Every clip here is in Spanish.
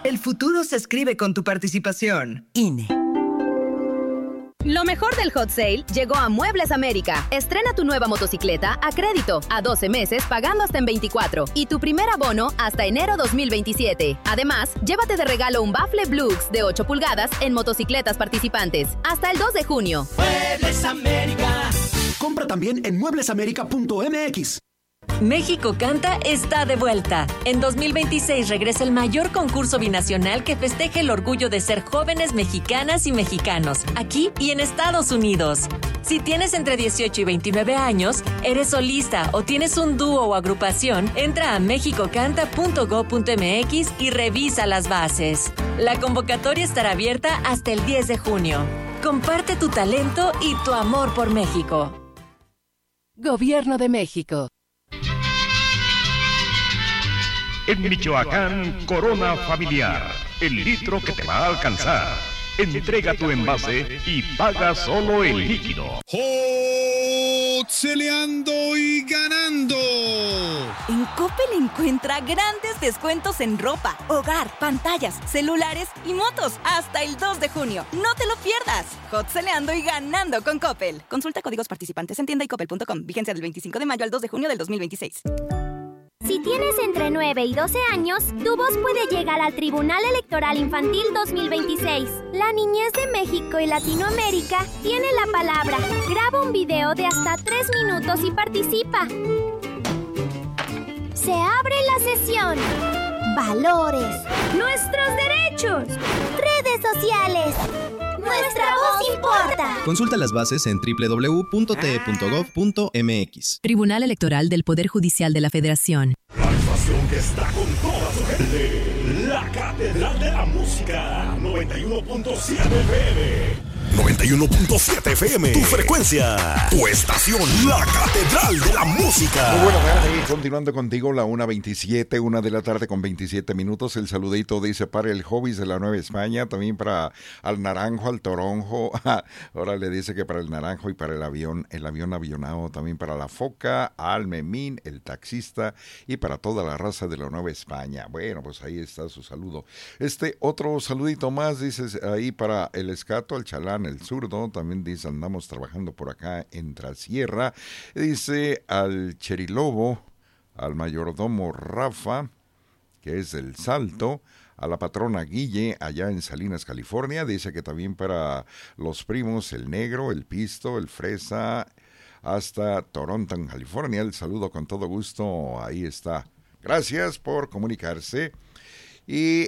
El futuro se escribe con tu participación. INE. Lo mejor del Hot Sale llegó a Muebles América. Estrena tu nueva motocicleta a crédito, a 12 meses pagando hasta en 24 y tu primer abono hasta enero 2027. Además, llévate de regalo un bafle Blux de 8 pulgadas en motocicletas participantes hasta el 2 de junio. Muebles América. Compra también en mueblesamerica.mx. México Canta está de vuelta. En 2026 regresa el mayor concurso binacional que festeje el orgullo de ser jóvenes mexicanas y mexicanos, aquí y en Estados Unidos. Si tienes entre 18 y 29 años, eres solista o tienes un dúo o agrupación, entra a mexicocanta.go.mx y revisa las bases. La convocatoria estará abierta hasta el 10 de junio. Comparte tu talento y tu amor por México. Gobierno de México. En Michoacán, Corona Familiar, el litro que te va a alcanzar. Entrega tu envase y paga solo el líquido. ¡Celeando y ganando! En Coppel encuentra grandes descuentos en ropa, hogar, pantallas, celulares y motos hasta el 2 de junio. ¡No te lo pierdas! Hot celeando y ganando con Coppel. Consulta códigos participantes en tienda y coppel.com. Vigencia del 25 de mayo al 2 de junio del 2026. Si tienes entre 9 y 12 años, tu voz puede llegar al Tribunal Electoral Infantil 2026. La niñez de México y Latinoamérica tiene la palabra. Graba un video de hasta 3 minutos y participa. Se abre la sesión. Valores. Nuestros derechos. Redes sociales. Nuestra voz importa. Consulta las bases en www.te.gov.mx. Tribunal Electoral del Poder Judicial de la Federación. La estación que está con toda su gente. La Catedral de la Música. 91.7 FM. 91.7 FM. Tu frecuencia. Tu estación. La Catedral de la Música. Muy buenas tardes. Continuando contigo, la 1:27, 1 de la tarde con 27 minutos. El saludito dice para el Hobbies de la Nueva España. También para al Naranjo, al Toronjo. Ahora le dice que para el Naranjo y para el avión avionado. También para la Foca, al Memín, el taxista y para toda la raza de la Nueva España. Bueno, pues ahí está su saludo. Otro saludito más, dices ahí para el Escato, al Chalán, el Zurdo, también dice andamos trabajando por acá en Trasierra, dice al Cherilobo, al mayordomo Rafa, que es del Salto, a la patrona Guille, allá en Salinas, California, dice que también para los primos, el Negro, el Pisto, el Fresa, hasta Toronto, en California, el saludo con todo gusto, ahí está. Gracias por comunicarse. Y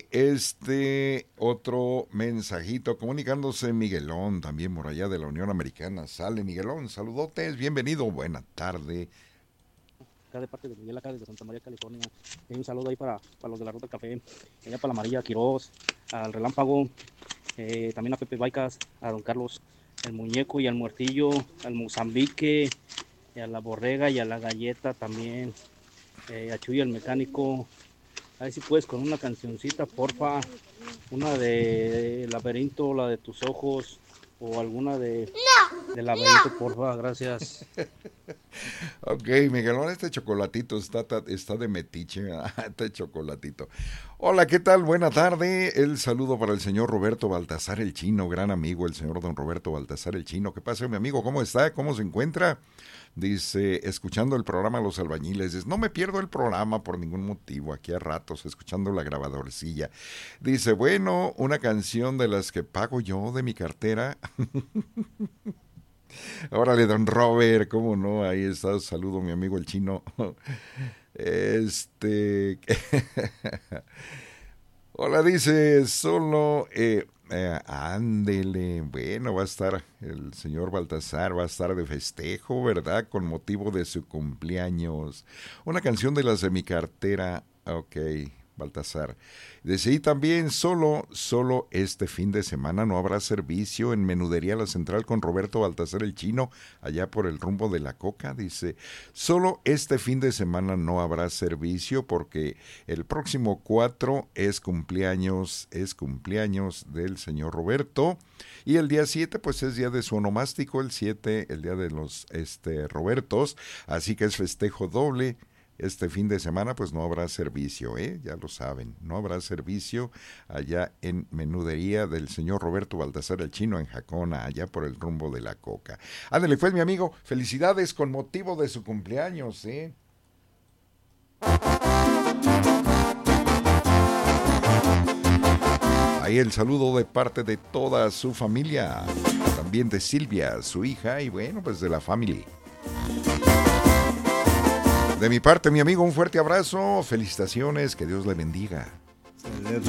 otro mensajito comunicándose Miguelón, también por allá de la Unión Americana. Sale Miguelón, saludotes, bienvenido, buena tarde. Acá de parte de Miguel, acá desde Santa María, California. Y un saludo ahí para los de la Ruta Café, allá para la María Quirós, al Relámpago, también a Pepe Baicas, a don Carlos el Muñeco y al Muertillo, al Mozambique, y a la Borrega y a la Galleta también, a Chuy el Mecánico. A ver si puedes con una cancioncita, porfa, una de Laberinto, la de Tus Ojos, o alguna de Laberinto, porfa, gracias. Ok, Miguelón, este chocolatito está de metiche, este chocolatito. Hola, ¿qué tal? Buena tarde, el saludo para el señor Roberto Baltasar el Chino, gran amigo, el señor don Roberto Baltasar el Chino. ¿Qué pasa, mi amigo? ¿Cómo está? ¿Cómo se encuentra? Dice, escuchando el programa Los Albañiles, dice, no me pierdo el programa por ningún motivo, aquí a ratos, escuchando la grabadorcilla. Dice, bueno, una canción de las que pago yo de mi cartera. Órale, don Robert, cómo no, ahí está, saludo mi amigo el Chino. Hola, dice, solo... ándele, bueno, va a estar el señor Baltasar, va a estar de festejo, ¿verdad? Con motivo de su cumpleaños. Una canción de las de mi cartera, ok, Baltasar. Dice, y también solo este fin de semana no habrá servicio en Menudería La Central con Roberto Baltasar el Chino, allá por el rumbo de la Coca. Dice, solo este fin de semana no habrá servicio porque el próximo 4 es cumpleaños del señor Roberto, y el día 7 pues es día de su onomástico, el 7, el día de los Robertos, así que es festejo doble este fin de semana pues no habrá servicio, ya lo saben, no habrá servicio allá en Menudería del señor Roberto Baltasar el Chino en Jacona, allá por el rumbo de la Coca. Ándale pues, mi amigo, felicidades con motivo de su cumpleaños, Ahí el saludo de parte de toda su familia, también de Silvia, su hija, y bueno, pues de la familia. De mi parte, mi amigo, un fuerte abrazo, felicitaciones, que Dios le bendiga.